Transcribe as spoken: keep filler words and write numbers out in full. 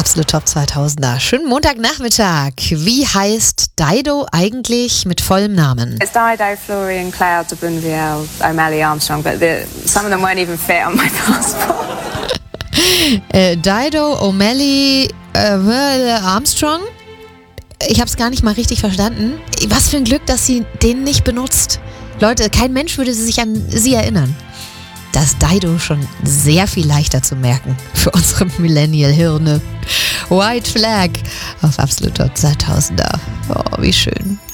Absolut Top zweitausender. Schönen Montagnachmittag. Wie heißt Dido eigentlich mit vollem Namen? It's Dido, Florian, Cloud, Bunviel, O'Malley, Armstrong, but the, some of them weren't even fit on my passport. äh, Dido, O'Malley, äh, Armstrong? Ich habe es gar nicht mal richtig verstanden. Was für ein Glück, dass sie den nicht benutzt. Leute, kein Mensch würde sich an sie erinnern. Das ist Dido schon sehr viel leichter zu merken für unsere Millennial-Hirne. White Flag auf Absolut Top zweitausender. Oh, wie schön.